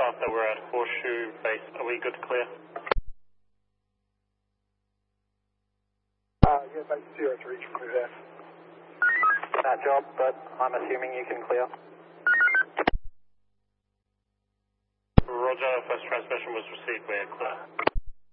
Alpha, we're at Horseshoe Base. Are we good to clear? Yeah, base 03 can clear that. That job, but I'm assuming you can clear. Roger, first transmission was received, we're clear.